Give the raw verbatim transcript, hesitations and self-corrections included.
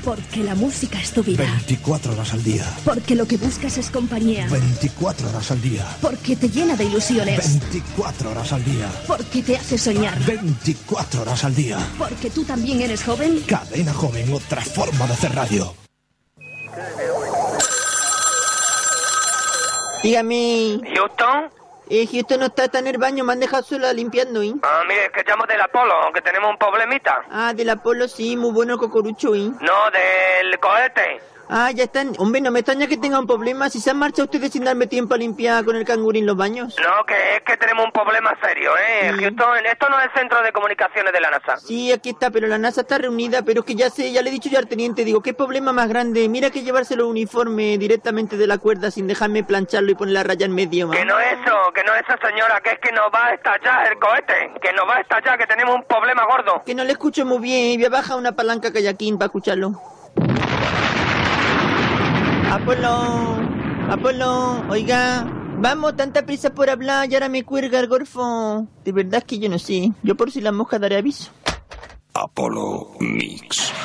Porque la música es tu vida. veinticuatro horas al día. Porque lo que buscas es compañía. veinticuatro horas al día. Porque te llena de ilusiones. veinticuatro horas al día. Porque te hace soñar. veinticuatro horas al día. Porque tú también eres joven. Cadena Joven, otra forma de hacer radio. Dígame. ¿Houston? Eh, Houston no está, está en el baño, me han dejado sola limpiando, ¿eh? Ah, mire, es que llamo del Apolo, que tenemos un problemita. Ah, del Apolo, sí, muy bueno el cocorucho, ¿eh? No, del cohete. Ah, ya están. Hombre, no me extraña que tenga un problema. Si se han marchado ustedes sin darme tiempo a limpiar con el cangurín los baños. No, que es que tenemos un problema serio, ¿eh? Sí. Houston, esto no es el centro de comunicaciones de la NASA. Sí, aquí está, pero la NASA está reunida, pero es que ya sé, ya le he dicho yo al teniente, digo, ¿qué problema más grande? Mira que llevarse los uniformes directamente de la cuerda sin dejarme plancharlo y poner la raya en medio, man. Que no es eso, que no es eso, señora, que es que nos va a estallar el cohete. Que nos va a estallar, que tenemos un problema gordo. Que no le escucho muy bien, voy a bajar una palanca kayakin para escucharlo. Apolo, Apolo, oiga, vamos, tanta prisa por hablar y ahora me cuelga el gorfo. De verdad es que yo no sé, yo por si la mosca daré aviso. Apolo Mix.